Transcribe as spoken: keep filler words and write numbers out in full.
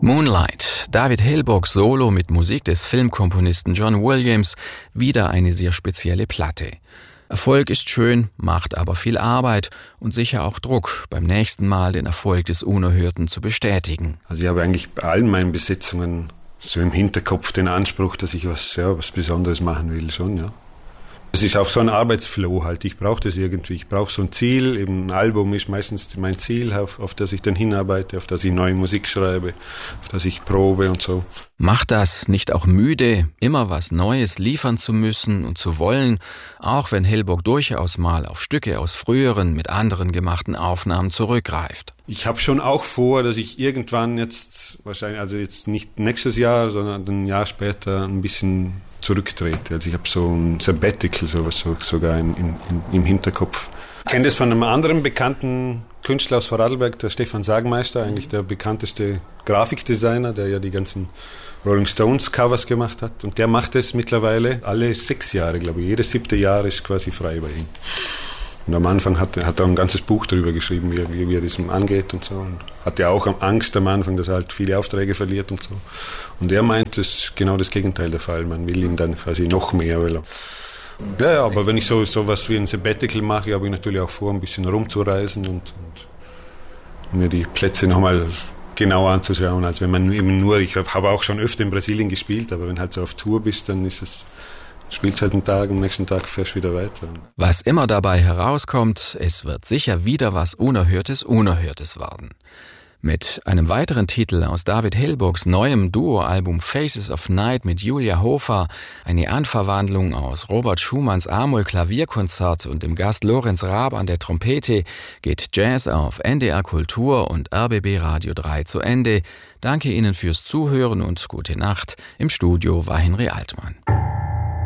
Moonlight, David Hellbogs Solo mit Musik des Filmkomponisten John Williams, wieder eine sehr spezielle Platte. Erfolg ist schön, macht aber viel Arbeit und sicher auch Druck, beim nächsten Mal den Erfolg des Unerhörten zu bestätigen. Also ich habe eigentlich bei allen meinen Besetzungen so im Hinterkopf den Anspruch, dass ich was, ja, was Besonderes machen will, schon, ja. Es ist auch so ein Arbeitsflow halt. Ich brauche das irgendwie. Ich brauche so ein Ziel. Eben ein Album ist meistens mein Ziel, auf, auf das ich dann hinarbeite, auf das ich neue Musik schreibe, auf das ich probe und so. Macht das nicht auch müde, immer was Neues liefern zu müssen und zu wollen, auch wenn Hellbog durchaus mal auf Stücke aus früheren, mit anderen gemachten Aufnahmen zurückgreift? Ich habe schon auch vor, dass ich irgendwann jetzt, wahrscheinlich, also jetzt nicht nächstes Jahr, sondern ein Jahr später ein bisschen zurücktrete. Also ich habe so ein Sabbatical sowas so, sogar in, in, im Hinterkopf. Ich kenne das von einem anderen bekannten Künstler aus Vorarlberg, der Stefan Sagmeister, eigentlich der bekannteste Grafikdesigner, der ja die ganzen Rolling Stones Covers gemacht hat. Und der macht das mittlerweile alle sechs Jahre, glaube ich. Jedes siebte Jahr ist quasi frei bei ihm. Und am Anfang hat, hat er ein ganzes Buch darüber geschrieben, wie, wie, wie er das angeht und so. Und hatte auch Angst am Anfang, dass er halt viele Aufträge verliert und so. Und er meint, das ist genau das Gegenteil der Fall. Man will ihn dann quasi noch mehr. Weil er ja, ja, aber wenn ich so, so was wie ein Sabbatical mache, habe ich natürlich auch vor, ein bisschen rumzureisen und, und mir die Plätze nochmal genau anzuschauen, als wenn man eben nur, ich habe auch schon öfter in Brasilien gespielt, aber wenn halt so auf Tour bist, dann ist es, spielst halt einen Tag, am nächsten Tag fährst du wieder weiter. Was immer dabei herauskommt, es wird sicher wieder was Unerhörtes, Unerhörtes werden. Mit einem weiteren Titel aus David Hellbogs neuem Duo-Album Faces of Night mit Julia Hofer, eine Anverwandlung aus Robert Schumanns A-Moll-Klavierkonzert und dem Gast Lorenz Raab an der Trompete, geht Jazz auf N D R Kultur und R B B Radio drei zu Ende. Danke Ihnen fürs Zuhören und gute Nacht. Im Studio war Henry Altmann.